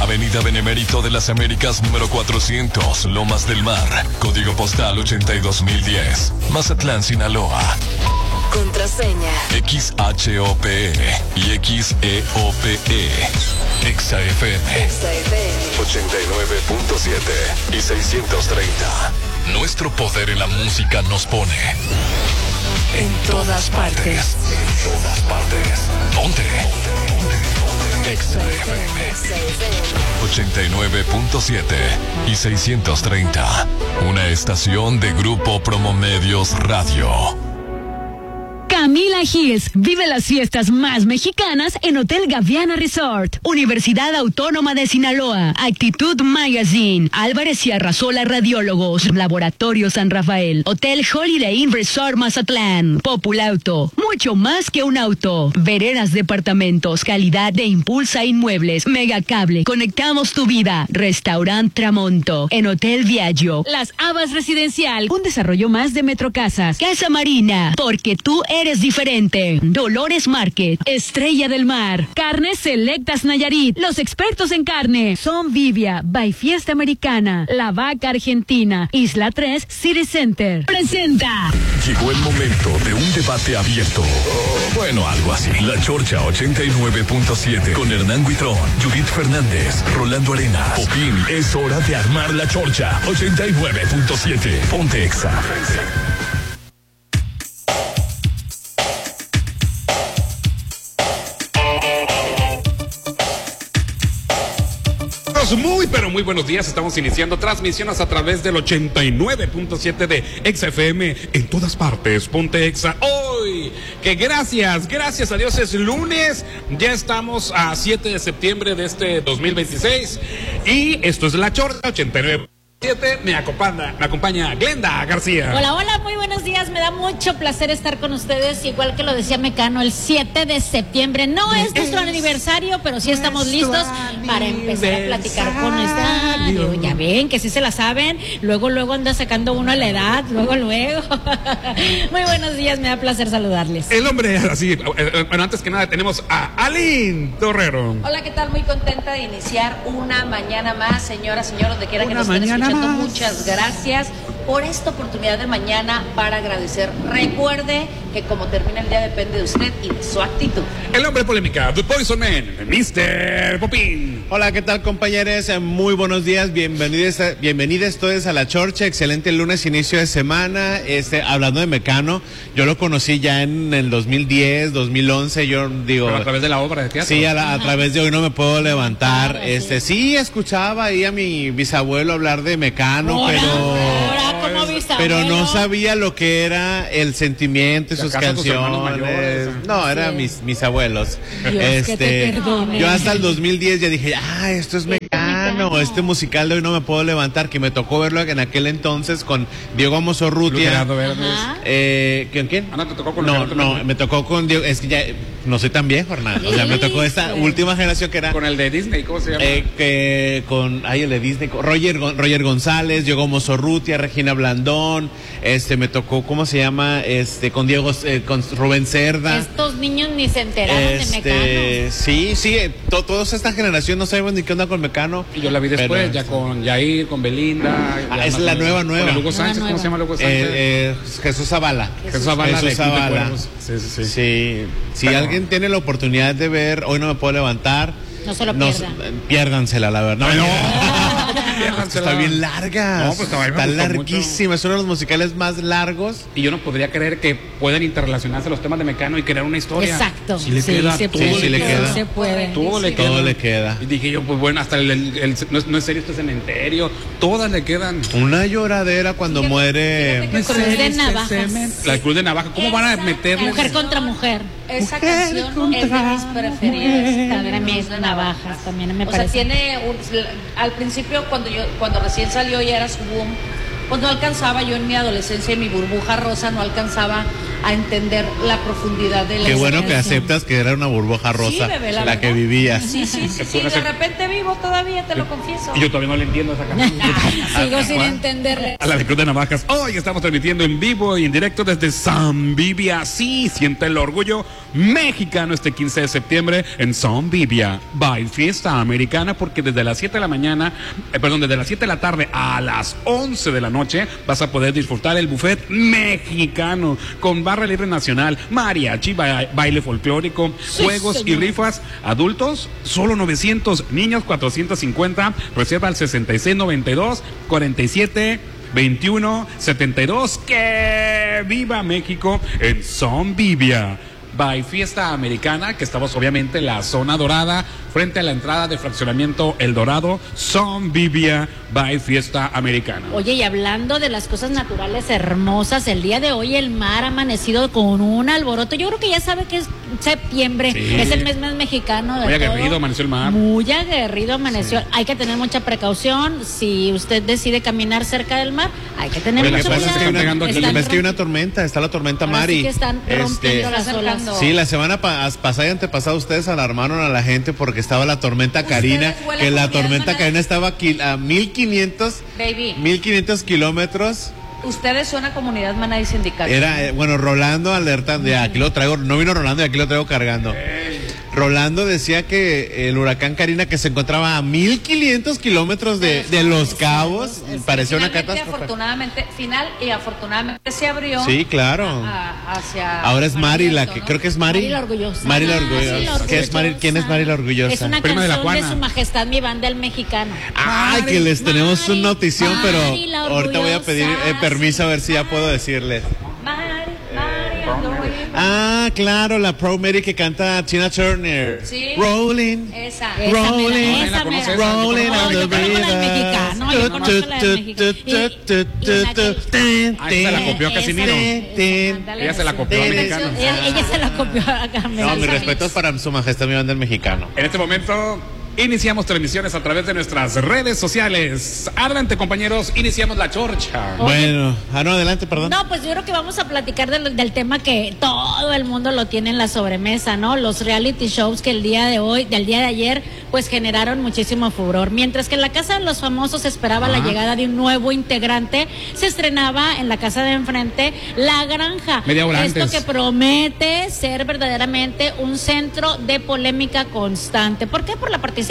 Avenida Benemérito de las Américas número 400, Lomas del Mar, código postal 82010, Mazatlán, Sinaloa. Contraseña XHOPE y XEOPE. Exa FM 89.7 y 630. Nuestro poder en la música nos pone en todas partes. En todas partes. ¿Dónde? Exa FM 89.7 y 630. Una estación de Grupo Promomedios Radio. Camila Hills vive las fiestas más mexicanas en Hotel Gaviana Resort, Universidad Autónoma de Sinaloa, Actitud Magazine, Álvarez y Arrasola Radiólogos, Laboratorio San Rafael, Hotel Holiday Inn Resort Mazatlán, Populauto, mucho más que un auto, Veredas Departamentos, calidad de Impulsa Inmuebles, Megacable, conectamos tu vida, Restaurant Tramonto, en Hotel Viaggio, Las Habas Residencial, un desarrollo más de Metrocasas, Casa Marina, porque tú eres diferente. Dolores Market, Estrella del Mar, Carnes Selectas Nayarit, los expertos en carne, Son Vivia, by Fiesta Americana, La Vaca Argentina, Isla 3, City Center. Presenta. Llegó el momento de un debate abierto. Bueno, algo así. La Chorcha 89.7 con Hernán Huitrón, Judith Fernández, Rolando Arenas, Popín. Es hora de armar la Chorcha 89.7. Ponte Exa. Muy, pero muy buenos días. Estamos iniciando transmisiones a través del 89.7 de Exa FM en todas partes. Ponte Exa. Hoy, que gracias a Dios es lunes. Ya estamos a 7 de septiembre de este 2026. Y esto es La Chorcha 89.7. Me acompaña Glenda García. Hola, hola, muy buenos días. Me da mucho placer estar con ustedes. Igual que lo decía Mecano, el 7 de septiembre no es nuestro aniversario, pero sí estamos listos para empezar a platicar con esta. Ya ven que sí se la saben. Luego anda sacando uno a la edad. Luego. Muy buenos días, me da placer saludarles. El hombre, así, bueno, antes que nada tenemos a Aline Torrero. Hola, ¿qué tal? Muy contenta de iniciar una mañana más, señoras, señores, donde quiera que nos estén escuchando. Muchas gracias por esta oportunidad de mañana para agradecer. Recuerde que como termina el día depende de usted y de su actitud. El hombre polémica, The Poison Man, Mr. Popín. Hola, ¿qué tal, compañeros? Muy buenos días, bienvenidos todos a La Chorcha. Excelente lunes, inicio de semana. Hablando de Mecano, yo lo conocí ya en el 2010, 2011, yo digo... ¿Pero a través de la obra de teatro? Sí, a través de Hoy No Me Puedo Levantar. Sí, escuchaba ahí a mi bisabuelo hablar de Mecano, pero no sabía lo que era el sentimiento y sus canciones. No, eran mis abuelos. Dios, que te perdone. Yo hasta el 2010 ya dije, esto es Mecano, este musical de Hoy No Me Puedo Levantar, que me tocó verlo en aquel entonces con Diego Amozorrutia. ¿Con quién? ¿te tocó con No, me tocó con Diego, es que ya no soy tan viejo, Hernán. O sea, me tocó esta última generación que era... Con el de Disney, ¿cómo se llama? El de Disney, Roger González, Diego Amozorrutia, Regina Blandón, me tocó, ¿cómo se llama? Con Diego, con Rubén Cerda. Estos niños ni se enteraron de Mecano. Sí, toda esta generación no sabemos ni qué onda con Mecano. Y yo la vi después, ya con Yair, con Belinda. Es la nueva. Con el Hugo Sánchez, ¿cómo se llama Hugo Sánchez? Jesús Zavala. Jesús Zavala. Sí. Si alguien tiene la oportunidad de ver Hoy No Me Puedo Levantar, no se lo pierdan. Piérdansela, la verdad. No. Está bien larga. No, pues está larguísima. Mucho. Es uno de los musicales más largos. Y yo no podría creer que puedan interrelacionarse los temas de Mecano y crear una historia. Exacto. Si le queda, se todo puede, le queda. Se puede. Todo le queda. Y dije yo, pues bueno, hasta no es serio este cementerio. Todas le quedan. Una lloradera cuando muere. Cruz de Navajas. La Cruz de Navajas. ¿Cómo van a meterle? Mujer contra mujer. Esa canción es de mis preferidas. También de Navajas, también me parece. parece. Tiene al principio cuando recién salió y era su boom, pues no alcanzaba, yo en mi adolescencia, en mi burbuja rosa, no alcanzaba a entender la profundidad de la Qué bueno que aceptas que era una burbuja rosa, sí, bebé, la que vivías. Sí, de repente vivo todavía, te lo confieso. Y yo todavía no le entiendo esa canción. Sigo sin entenderle. A la de Cruz de Navajas. Hoy estamos transmitiendo en vivo y en directo desde Zambibia. Sí, siente el orgullo mexicano este 15 de septiembre en Zambibia. By Fiesta Americana, porque desde las 7 de la mañana, desde las 7 de la tarde a las 11 de la noche vas a poder disfrutar el buffet mexicano con barra libre nacional, mariachi, baile folclórico, juegos y rifas. Adultos, solo 900, niños 450, reserva al 6692-4721-72. ¡Que viva México en Zambibia! By Fiesta Americana, que estamos obviamente en la zona dorada, frente a la entrada de fraccionamiento El Dorado, Zambibia, by Fiesta Americana. Oye, y hablando de las cosas naturales hermosas, el día de hoy el mar ha amanecido con un alboroto. Yo creo que ya sabe que es septiembre, sí. Es el mes más mexicano de muy aguerrido amaneció el mar. Muy aguerrido amaneció. Sí. Hay que tener mucha precaución. Si usted decide caminar cerca del mar, hay que tener mucha precaución. Es que hay una tormenta, está la tormenta Mari. Sí que están rompiendo las olas. Sí, la semana pasada y antepasada ustedes alarmaron a la gente porque estaba la tormenta Karina, que la tormenta Karina estaba aquí a 1500 kilómetros. Ustedes son una comunidad Maná y sindical. Era, Rolando alertando, de aquí lo traigo, no vino Rolando y aquí lo traigo cargando. Rolando decía que el huracán Karina, que se encontraba a 1500 kilómetros de Los Cabos, parecía una catástrofe. Afortunadamente se abrió. Sí, claro. Ahora es Mari la que, creo que es Mari. Mari la Orgullosa. Mari la Orgullosa. ¿Quién es Mari la Orgullosa? Es una prima canción de Su Majestad Mi Banda el Mexicano. Ay, que les tenemos una notición, pero ahorita voy a pedir permiso a ver si ya puedo decirles. Ah, claro, la Pro Mary que canta Tina Turner. Sí. Rolling. Esa. Rolling. Rolling on the river. Se la copió Casimiro. Ella se la copió a Mexicano. Ella se la copió a Casimiro. No, mis respetos para Su Majestad Mi Banda el Mexicano. En este momento iniciamos transmisiones a través de nuestras redes sociales. Adelante, compañeros, iniciamos la chorcha. Bueno, no, adelante, perdón. No, pues yo creo que vamos a platicar del tema que todo el mundo lo tiene en la sobremesa, ¿no? Los reality shows que del día de ayer, pues generaron muchísimo furor. Mientras que en la Casa de los Famosos esperaba la llegada de un nuevo integrante, se estrenaba en la casa de enfrente La Granja. Media hora antes. Esto que promete ser verdaderamente un centro de polémica constante. ¿Por qué? Por la participación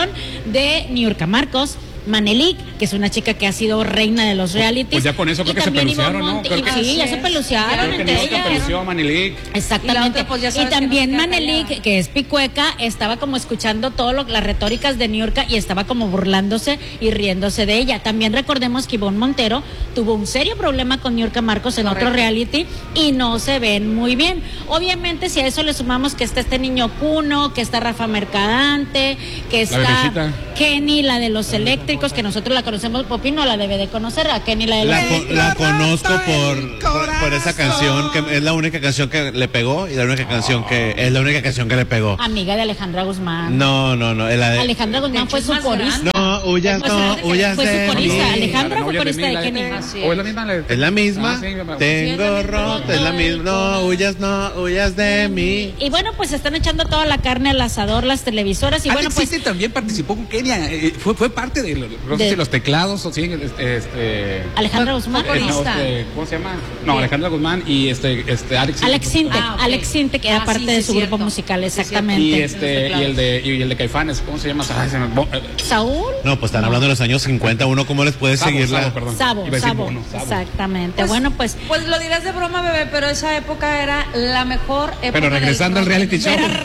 de Niurka Marcos, Manelik, que es una chica que ha sido reina de los realities. Pues ya con eso creo que se pelucearon, ¿no? Sí, ya se pelucearon entre ellas. Peluceó a Manelik. Exactamente. Y también Manelik, que es picueca, estaba como escuchando las retóricas de Niurka y estaba como burlándose y riéndose de ella. También recordemos que Ivonne Montero tuvo un serio problema con Niurka Marcos en otro reality y no se ven muy bien. Obviamente, si a eso le sumamos que está este niño Cuno, que está Rafa Mercadante, que está Kenny, la de los eléctricos, que nosotros la conocemos, Popín no la debe de conocer, a Kenny la de la conozco por esa canción, que es la única canción que le pegó y es la única canción que le pegó. Amiga de Alejandra Guzmán. No, Alejandra Guzmán fue su corista. No, huyas fue su corista. Alejandra fue corista de Kenny. ¿O es la misma? Es la misma. Tengo roto, es la misma. No huyas de mí. Y bueno, pues están echando toda la carne al asador las televisoras y bueno, pues también participó con Kenia, fue parte de los teclados o sí, Alejandra Guzmán, ¿cómo se llama? No, Alejandra Guzmán y Alex Sinte, que era parte de su grupo musical, exactamente. Y el de Caifanes, ¿cómo se llama? Saúl. No, pues están hablando de los años 50, uno cómo les puede seguir la Sabo. Exactamente. Bueno, pues lo dirás de broma, bebé, pero esa época era la mejor época. Pero regresando al reality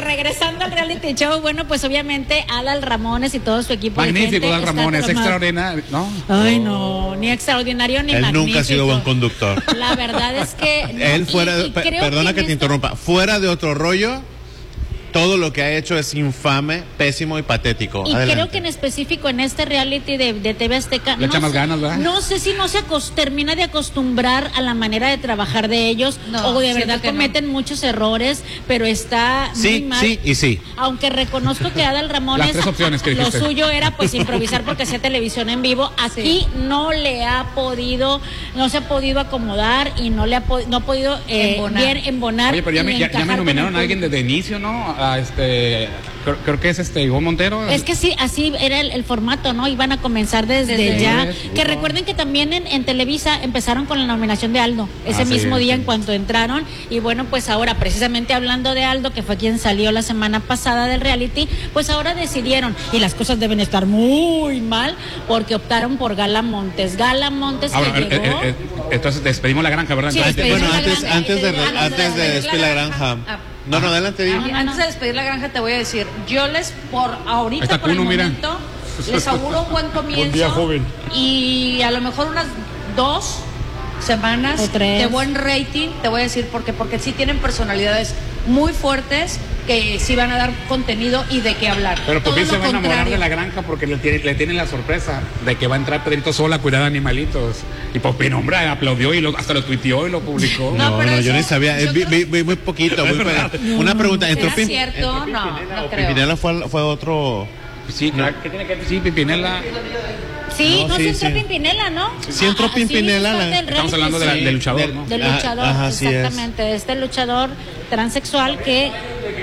show. Bueno, pues obviamente Adal Ramones y todo su equipo. Magnífico Adal Ramones, extraordinario, ¿no? Ay, no, ni extraordinario ni magnífico. Él nunca ha sido buen conductor. La verdad es que él perdona que te interrumpa, fuera de otro rollo, todo lo que ha hecho es infame, pésimo y patético. Y Adelante. creo que en específico en este reality de TV Azteca Le echa más ganas, ¿verdad? No sé si no se termina de acostumbrar a la manera de trabajar de ellos, o de verdad cometen muchos errores, pero está muy mal. Sí y sí. Aunque reconozco que Adal Ramones, Las tres opciones que lo dijiste. suyo era pues improvisar porque hacía televisión en vivo. Aquí no se ha podido acomodar y no ha podido bien embonar. Oye, pero ya me nominaron a alguien desde inicio, ¿no? Creo que es Ivonne Montero. Es que sí, así era el formato, ¿no? Iban a comenzar desde ya. Que recuerden que también en Televisa empezaron con la nominación de Aldo, ese mismo día en cuanto entraron. Y bueno, pues ahora, precisamente hablando de Aldo, que fue quien salió la semana pasada del reality, pues ahora decidieron, y las cosas deben estar muy mal, porque optaron por Gala Montes. Gala Montes ahora, que llegó... entonces despedimos la granja, ¿verdad? Sí, Bueno, antes de despedir despedir la granja. No, adelante. Antes de despedir la granja te voy a decir, yo ahorita está por el Kuno, mira. momento, les auguro un buen comienzo. Buen día, joven. Y a lo mejor unas 2 semanas o 3 de buen rating, te voy a decir porque sí tienen personalidades muy fuertes que sí van a dar contenido y de qué hablar. Pero Popín se va a enamorar contrario. de la granja porque le tienen la sorpresa de que va a entrar Pedrito Sola a cuidar animalitos. Y Popín, hombre, aplaudió y hasta lo tuiteó y lo publicó. No, pero yo eso- ni sabía. Vi muy poquito. Una pregunta. ¿Será ¿Entró cierto? No creo. Pimpinela fue otro? Sí, ¿qué tiene que ver? Sí, Pimpinela. Sí, No, sí sí, entró sí. Pimpinela, ¿no? Sí entró Ah, Pimpinela, sí, la- parte del Estamos hablando reality, del luchador, ¿no? Del luchador, Ajá, así es. exactamente, de este luchador transexual que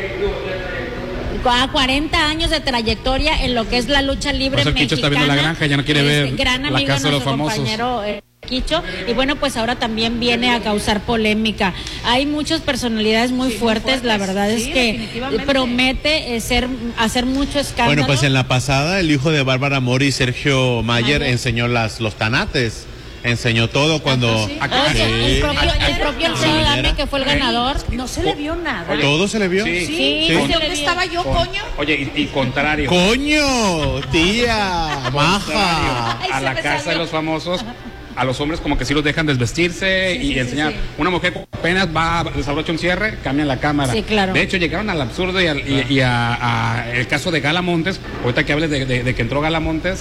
a 40 años de trayectoria en lo que es la lucha libre Por eso el mexicana. Quicho está viendo la granja, ya no quiere ver gran La amigo Casa de los nuestro Famosos. compañero Quicho, y bueno, pues ahora también viene a causar polémica. Hay muchas personalidades muy fuertes, la verdad es que definitivamente. promete hacer mucho escándalo. Bueno, pues en la pasada el hijo de Bárbara Mori, Sergio Mayer, enseñó los tanates. Enseñó todo cuando... Oye, el propio Alfredo Adame, que fue el ganador. No se le vio nada. ¿Todo se le vio? Sí. Sí, Sí. se le ¿Dónde vio. estaba yo, coño? Oye, y contrario. ¡Coño! ¡Tía! ¡Maja! Ay, A se la me casa salió. de los famosos, a los hombres como que sí los dejan desvestirse y enseñar. Una mujer apenas va a desabrochar un cierre, cambian la cámara. Sí, claro. De hecho, llegaron al absurdo y a el caso de Gala Montes. Ahorita que hables de que entró Gala Montes,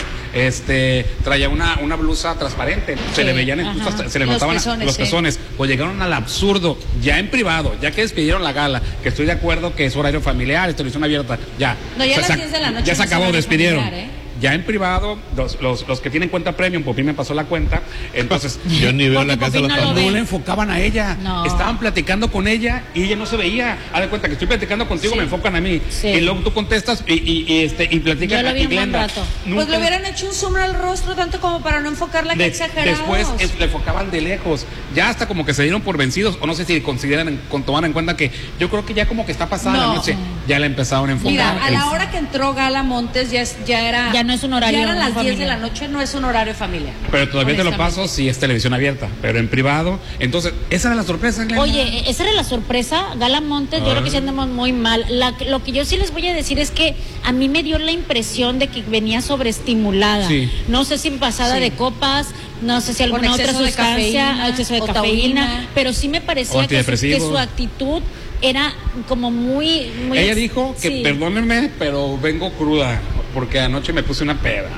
traía una blusa transparente. Se le veían incluso hasta, se le Los notaban pezones, los sí. pezones. Pues llegaron al absurdo, ya en privado, ya que despidieron la gala, que estoy de acuerdo que es horario familiar, es televisión abierta, ya. No, ya O a sea, las 10 de la noche ya se no es acabó, horario despidieron. familiar, Ya en privado, los que tienen cuenta premium, Popín me pasó la cuenta, entonces Yo ni veo Porque la casa de los Popín no lo famosos. no le enfocaban a ella, No. estaban platicando con ella y ella no se veía. Haz de cuenta que estoy platicando contigo, me enfocan a mí, Sí. y luego tú contestas y platican. Yo lo vi y un buen Glenda, rato. Pues nunca- le hubieran hecho un zoom al rostro tanto como para no enfocarla que exagerados. Después le enfocaban de lejos, ya hasta como que se dieron por vencidos, o no sé si consideran, tomar en cuenta que yo creo que ya como que está pasada No. la noche, ya la empezaron a enfocar. Mira, a la hora que entró Gala Montes Ya no es un horario Ya eran las 10 de familiar. la noche, no es un horario familiar. Pero todavía te lo honestamente. paso si es televisión abierta, pero en privado. Entonces, esa era la sorpresa, Glenda. Oye, esa era la sorpresa, Gala Montes, yo creo que sí andamos muy mal. Lo que yo sí les voy a decir es que a mí me dio la impresión de que venía sobreestimulada. Sí. No sé si pasada Sí. de copas, no sé si alguna otra exceso de sustancia, cafeína, exceso de o cafeína, taurina. pero sí me O parecía que antidepresivos. su actitud era como muy Ella dijo que sí. perdónenme, pero vengo cruda, porque anoche me puse una peda.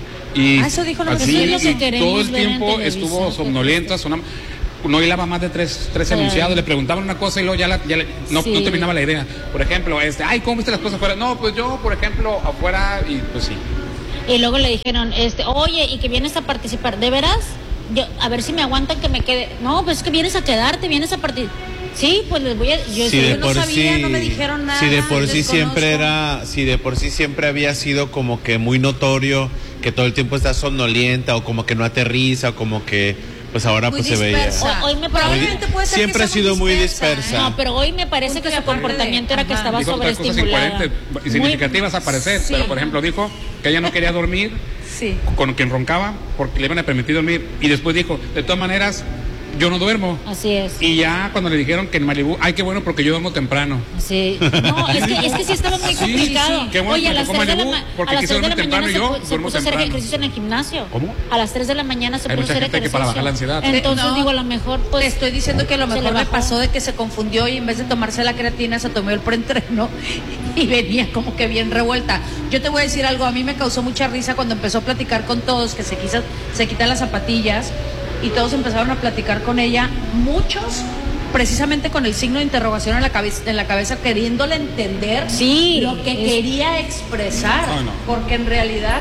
Y Ah, eso dijo la así, mujer. Eso es lo y que queremos todo el ver en tiempo Televisa, estuvo qué somnolienta, no hilaba más de tres enunciados, le preguntaban una cosa y luego no Sí. terminaba la idea. Por ejemplo, ay, ¿cómo viste las cosas afuera? No, pues yo, por ejemplo, afuera, y pues sí. Y luego le dijeron, oye, y que vienes a participar, ¿de veras? A ver si me aguantan que me quede. No, pues es que vienes a quedarte, vienes a participar. Sí, pues les voy a... Si de no por sabía, sí, no me dijeron nada, si de por sí desconozco. siempre había sido como que muy notorio que todo el tiempo está somnolienta o como que no aterriza o como que pues ahora Muy pues se veía. dispersa. Hoy me Probablemente puede ser Siempre que ha sea sido muy dispersa. dispersa. No, pero hoy me parece Punto que y su aparte comportamiento era que ajá. estaba Dijo otras cosas sobreestimulada. incoherentes y Muy- significativas a parecer, Sí. pero por ejemplo dijo que ella no quería dormir Sí. con quien roncaba porque le iban a permitir dormir, y después dijo, de todas maneras, yo no duermo. Así es. Y ya cuando le dijeron que en Malibú, ay, qué bueno, porque yo duermo temprano. Sí. No, es que sí estaba muy complicado. Sí, qué bueno, oye, a las 3 de la mañana yo se puso a hacer ejercicio en el gimnasio. ¿Cómo? A las 3 de la mañana se hay puso a hacer mucha gente ejercicio. que para bajar la ansiedad. Entonces digo, a lo mejor pues te estoy diciendo que a lo mejor le me pasó de que se confundió y en vez de tomarse la creatina se tomó el preentreno y venía como que bien revuelta. Yo te voy a decir algo, a mí me causó mucha risa cuando empezó a platicar con todos que se quitan las zapatillas y todos empezaron a platicar con ella, muchos precisamente con el signo de interrogación en la cabeza queriéndole entender lo que quería expresar, porque en realidad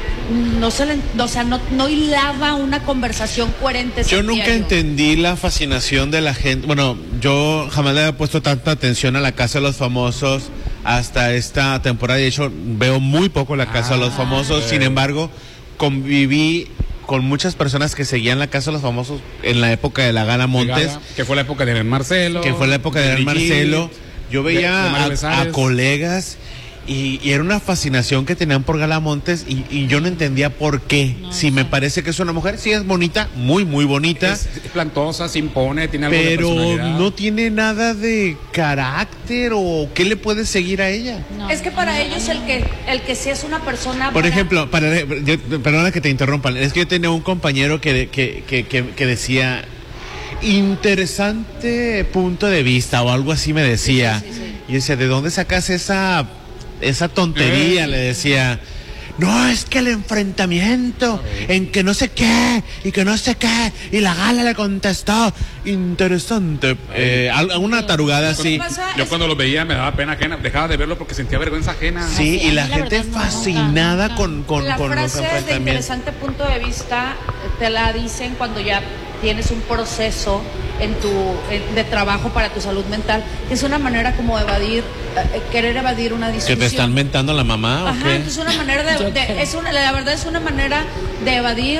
no hilaba una conversación coherente. Yo nunca entendí la fascinación de la gente. Bueno, yo jamás le había puesto tanta atención a la Casa de los Famosos hasta esta temporada. De hecho, veo muy poco la Casa de los Famosos. Sin embargo, conviví con muchas personas que seguían la Casa de los Famosos en la época de la Gala Montes. Que fue la época de Marcelo. Yo veía a colegas y era una fascinación que tenían por Gala Montes y yo no entendía por qué. Me parece que es una mujer, sí es bonita, muy, muy bonita. Es plantosa, se impone, tiene algo de personalidad. Pero no tiene nada de carácter o qué le puede seguir a ella. Es que para ellos el que sí es una persona... Por ejemplo, perdona que te interrumpan, es que yo tenía un compañero que decía... interesante punto de vista o algo así me decía. Sí. Y decía, ¿de dónde sacas esa tontería? Le decía, no, es que el enfrentamiento en que no sé qué y que no sé qué, y la Gala le contestó, interesante, alguna tarugada así. Yo cuando lo veía me daba pena ajena, dejaba de verlo porque sentía vergüenza ajena. Sí, y la gente fascinada con la con frase los enfrentamientos. De interesante punto de vista te la dicen cuando ya tienes un proceso de trabajo para tu salud mental, que es una manera como de querer evadir una discusión. ¿Que te están mentando la mamá? Ajá, ¿o qué? Es una manera la verdad es una manera de evadir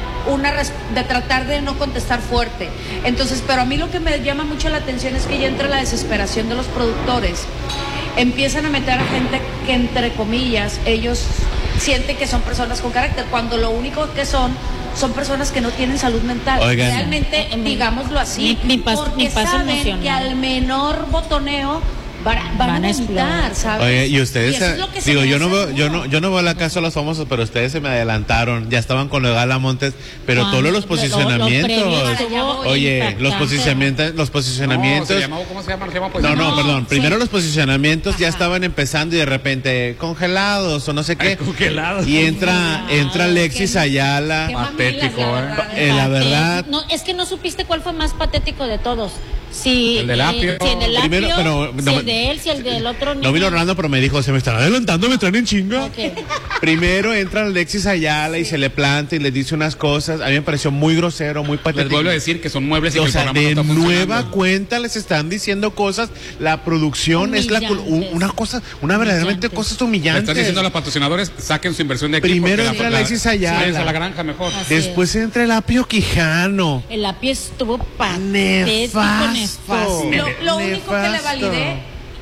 de tratar de no contestar fuerte. Entonces, pero a mí lo que me llama mucho la atención es que ya entra la desesperación de los productores. Empiezan a meter a gente que, entre comillas, ellos sienten que son personas con carácter, cuando lo único que son personas que no tienen salud mental. Oigan. Realmente, digámoslo así, porque saben que al menor botoneo van a evitar, ¿sabes? Oye, y ustedes, yo no veo la Casa de los Famosos, pero ustedes se me adelantaron, ya estaban con lo de Gala Montes, pero todos los posicionamientos, los posicionamientos, ¿Cómo se llama? Perdón, primero los posicionamientos ya estaban empezando y de repente congelados o no sé qué, congelados. Y entra Alexis Ayala, patético, la verdad. No, es que no supiste cuál fue más patético de todos. Sí, el del apio. Si el del apio, primero, pero, si el de él, si el del otro. No vino Orlando, pero me dijo, se me están adelantando, me traen en chinga. Okay. Primero entra Alexis Ayala y se le planta y le dice unas cosas. A mí me pareció muy grosero, muy patético. Les vuelvo a decir que son muebles y que el programa no está funcionando. Nueva cuenta les están diciendo cosas. La producción es una verdaderamente cosas humillantes. Le están diciendo a los patrocinadores, saquen su inversión de aquí. Primero entra Alexis Ayala. A la granja mejor. Después entra el Apio Quijano. El Apio estuvo patético, nefasto. Lo único que le validé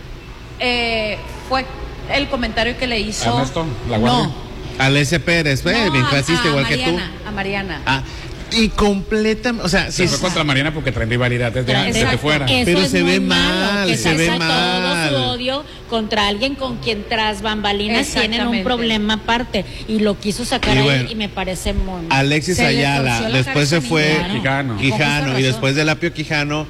fue el comentario que le hizo Ernesto, la guardia. Al S. Pérez, bien clasista, igual que tú. A Mariana. Y completamente, o sea, se fue contra Mariana porque traen rivalidad desde fuera. Pero se ve mal, se ve mal. Todo su odio contra alguien con quien tras bambalinas tienen un problema aparte y lo quiso sacar y me parece muy mal. Alexis Ayala, después se fue Quijano y después del Apio Quijano,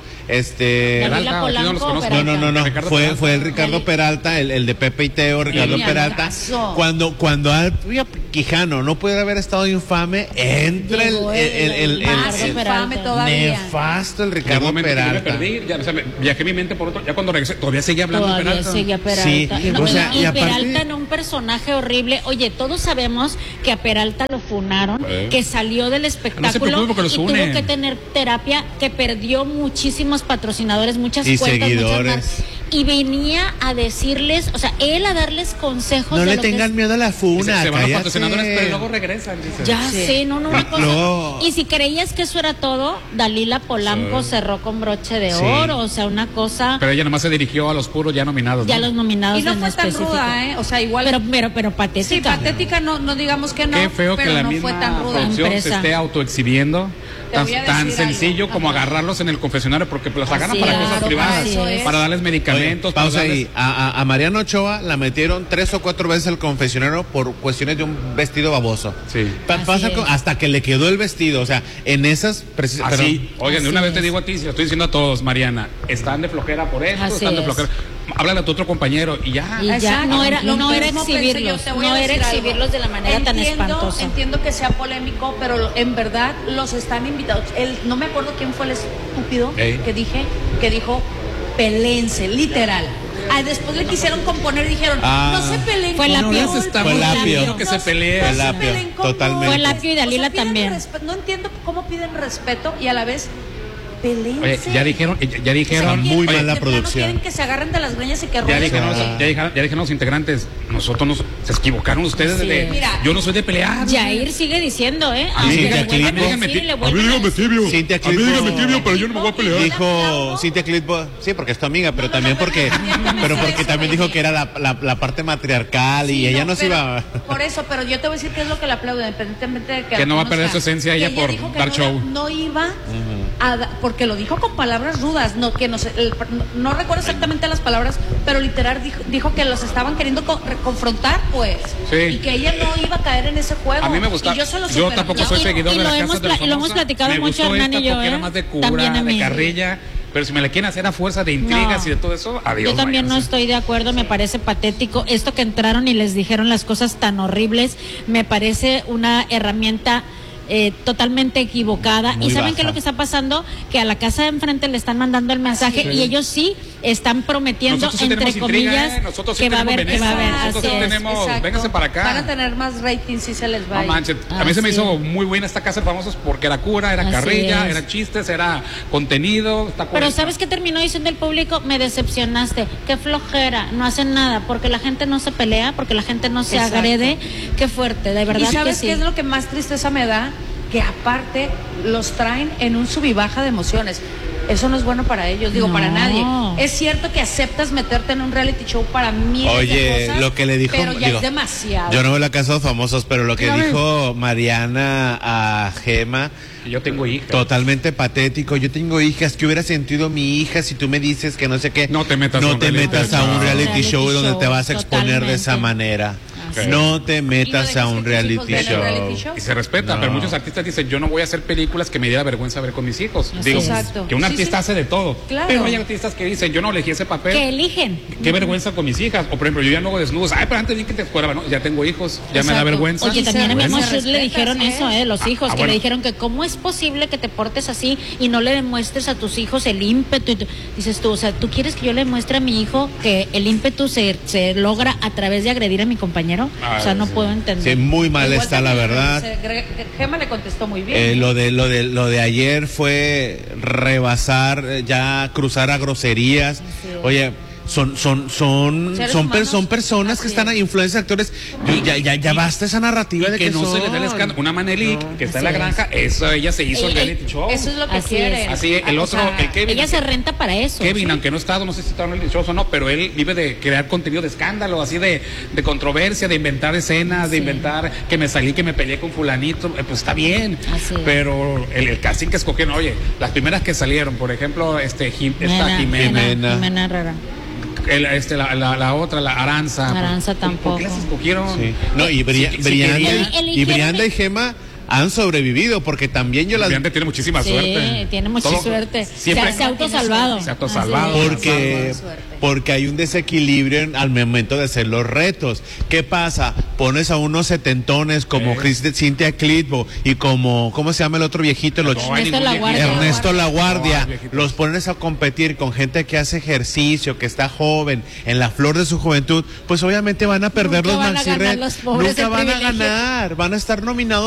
fue el Ricardo Peralta, el de Pepe y Teo, Ricardo Peralta. Cuando Apio Quijano no puede haber estado infame, entra el infame todavía. Nefasto el Ricardo Peralta. Me perdí, viajé mi mente por otro, ya cuando regresé, todavía seguía hablando de Peralta. Sí, y Peralta en un personaje horrible. Oye, todos sabemos que a Peralta lo funaron, que salió del espectáculo y tuvo que tener terapia, que perdió muchísimos patrocinadores, muchas y cuentas, seguidores. y venía a decirles, o sea, él a darles consejos. No le tengan miedo a la funa. Se van los patrocinadores, pero luego regresan. Dice. Ya sé, no, una cosa. No. Y si creías que eso era todo, Dalila Polanco cerró con broche de oro, o sea, una cosa. Pero ella nomás se dirigió a los puros ya nominados. Ya los nominados. Y no fue tan ruda, O sea, igual. Pero patética. Sí, patética, no digamos que no. Qué feo pero que la no misma fue tan ruda. producción se esté autoexhibiendo. Tan sencillo algo. como agarrarlos en el confesionario, porque los agarran para cosas privadas, para darles medicamentos. Oye, pausa darles... ahí. A Mariana Ochoa la metieron 3 o 4 veces al confesionario por cuestiones de un vestido baboso. Sí. Hasta que le quedó el vestido. O sea, en esas. Así, oigan, de una vez te digo a ti, si lo estoy diciendo a todos, Mariana, están de flojera por esto, están de flojera. Háblale a tu otro compañero y ya. No era exhibirlos, de la manera tan espantosa. Entiendo que sea polémico, pero en verdad los están invitados. No me acuerdo quién fue el estúpido que dijo pelense, literal. Después le quisieron componer y dijeron, no se peleen. Fue Lapio. Fue Lapio. Que se pelee. Fue Lapio, totalmente. Fue Lapio y Dalila también. No entiendo cómo piden respeto y a la vez pelense. Oye, ya dijeron muy mala producción. Quieren que se agarren de las greñas y que ya dijeron los integrantes, se equivocaron ustedes yo no soy de pelear. Jair sigue diciendo, Cintia Clitbo, pero yo no me voy a pelear. Dijo Cintia Clitbo, sí, porque es tu amiga, pero también porque también dijo que era la parte matriarcal y ella no se iba. Por eso, pero yo te voy a decir que es lo que le aplaudo, independientemente de que no va a perder su esencia ella por dar show. No iba porque lo dijo con palabras rudas, no recuerdo exactamente las palabras, pero literal dijo que los estaban queriendo confrontar, pues, y que ella no iba a caer en ese juego. A mí me gusta. Yo tampoco soy seguidor de la Casa de la Famosa. Lo hemos platicado mucho, Hernán y yo, porque era más de cura, de carrilla. Pero si me la quieren hacer a fuerza de intrigas y de todo eso, adiós. Yo también no estoy de acuerdo, me parece patético. Esto que entraron y les dijeron las cosas tan horribles, me parece una herramienta totalmente equivocada. Muy y ¿saben baja. qué es lo que está pasando? Que a la casa de enfrente le están mandando el mensaje y ellos sí están prometiendo, entre comillas, que va a haber. Nosotros sí tenemos, véngase para acá. Van a tener más rating si se les va. No manches, a mí se me hizo muy buena esta Casa de Famosos porque era cura, era carrilla, era chistes, era contenido. Pero ¿sabes qué terminó diciendo el público? Me decepcionaste, qué flojera, no hacen nada, porque la gente no se pelea, porque la gente no se agrede. Qué fuerte, de verdad. ¿Y sabes que qué es lo que más tristeza me da? Que aparte los traen en un sub y baja de emociones. Eso no es bueno para ellos, para nadie. Es cierto que aceptas meterte en un reality show para miles de cosas, lo que le dijo, pero ya es demasiado. Yo no veo la Casa de Famosos, pero lo que dijo Mariana a Gema, yo tengo hijas. Totalmente patético. Yo tengo hijas. ¿Qué hubiera sentido mi hija si tú me dices que no sé qué? No te metas a un reality show donde te vas a exponer de esa manera. No te metas a un reality show. Y se respeta, pero muchos artistas dicen, yo no voy a hacer películas que me diera vergüenza ver con mis hijos. Digo, que un artista hace de todo. Claro. Pero hay artistas que dicen, yo no elegí ese papel. Que eligen. Qué vergüenza con mis hijas. O por ejemplo, yo ya no hago desnudos. Pero antes vi que te fuera, ¿no? Ya tengo hijos, ya me da vergüenza. Oye, también a Memo Schutz le dijeron eso, los hijos, que le dijeron que cómo es posible que te portes así y no le demuestres a tus hijos el ímpetu. Dices tú, o sea, ¿tú quieres que yo le muestre a mi hijo que el ímpetu se logra a través de agredir a mi compañero? O sea, no puedo entender. Sí, muy mal está la verdad. Gema le contestó muy bien. Lo de ayer fue rebasar, ya cruzar a groserías. Oye, son personas que están ahí, influencers, actores. Ya basta esa narrativa de que no se le da el escándalo. Una Manelik que está en la granja, ella se hizo el reality show. Eso es lo que quieren. Así el otro, el Kevin. Ella se renta para eso. Kevin, aunque no está, no sé si está en el reality show o no, pero él vive de crear contenido de escándalo, así de controversia, de inventar escenas, de inventar que me salí, que me peleé con fulanito. Pues está bien. Pero el casting que escogieron, oye, las primeras que salieron, por ejemplo, Jimena Herrera. La otra, la Aranza. Aranza tampoco. ¿Por qué las escogieron? Sí. No, y Brianda y Gema han sobrevivido porque también yo Brianda tiene muchísima suerte. Sí, tiene mucha suerte. Se ha autosalvado. Se ha autosalvado. Porque hay un desequilibrio al momento de hacer los retos. ¿Qué pasa? Pones a unos setentones como Cintia Clitbo y como, ¿cómo se llama el otro viejito? Ernesto Laguardia. Los pones a competir con gente que hace ejercicio, que está joven, en la flor de su juventud. Pues obviamente van a perder los Maxi Red. Nunca van a ganar. Van a estar nominados